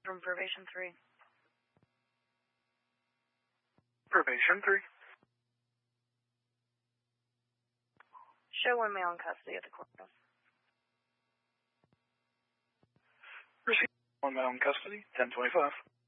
From Probation 3. Probation 3. Show one male in custody at the courthouse. Receive one male in custody, 1025.